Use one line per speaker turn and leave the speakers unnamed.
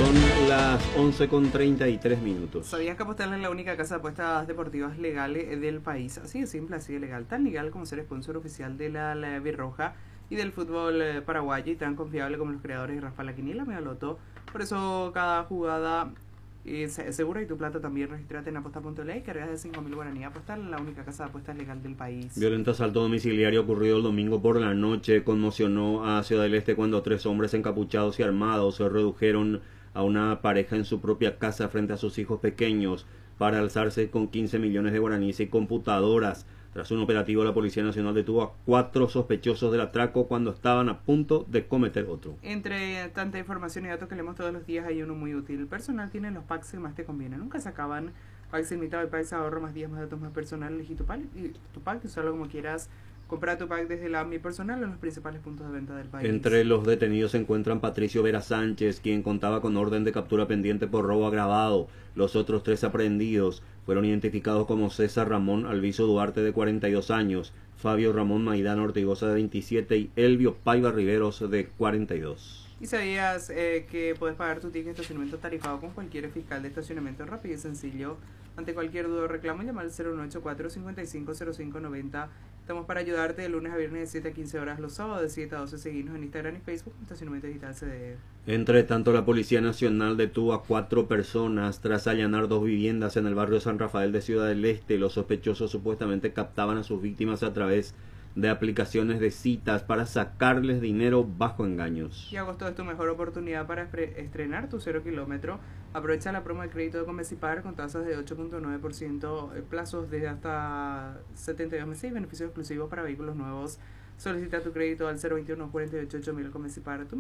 Son las 11:33.
¿Sabías que Apostar es la única casa de apuestas deportivas legales del país? Así de simple, así de legal. Tan legal como ser sponsor oficial de la Birroja y del fútbol paraguayo, y tan confiable como los creadores de Rafa La Quiniela, Mega Loto. Por eso cada jugada es segura, y tu plata también. Registrate en aposta.la y cargas de 5.000 guaraníes. Apostar es la única casa de apuestas legal del país.
Violento asalto domiciliario ocurrido el domingo por la noche conmocionó a Ciudad del Este cuando tres hombres encapuchados y armados se redujeron a una pareja en su propia casa frente a sus hijos pequeños para alzarse con 15 millones de guaraníes y computadoras. Tras un operativo, la Policía Nacional detuvo a 4 sospechosos del atraco cuando estaban a punto de cometer otro.
Entre tanta información y datos que leemos todos los días, hay uno muy útil. El personal tiene los packs que más te convienen. Nunca se acaban. Packs ilimitado y packs ahorro, más días, más datos, más personal. Elegí tu pack, usarlo como quieras. Compra tu pack desde la Mi Personal en los principales puntos de venta del país.
Entre los detenidos se encuentran Patricio Vera Sánchez, quien contaba con orden de captura pendiente por robo agravado. Los otros 3 aprehendidos fueron identificados como César Ramón Alviso Duarte, de 42 años, Fabio Ramón Maidana Ortigosa, de 27, y Elvio Paiva Riveros, de 42.
¿Y sabías que puedes pagar tu ticket de estacionamiento tarifado con cualquier fiscal de estacionamiento rápido y sencillo? Ante cualquier duda o reclamo, llama al 0984 550590. Estamos para ayudarte de lunes a viernes de 7 a 15 horas, los sábados de 7 a 12. Seguinos en Instagram y Facebook, Estacionamiento Digital CDE.
Entre tanto, la Policía Nacional detuvo a 4 personas tras allanar 2 viviendas en el barrio San Rafael de Ciudad del Este. Los sospechosos supuestamente captaban a sus víctimas a través de aplicaciones de citas para sacarles dinero bajo engaños.
Y agosto es tu mejor oportunidad para estrenar tu 0 kilómetro. Aprovecha la promo de crédito de Comecipar con tasas de 8.9%, plazos de hasta 72 meses y beneficios exclusivos para vehículos nuevos. Solicita tu crédito al 021 48 8000 Comecipar.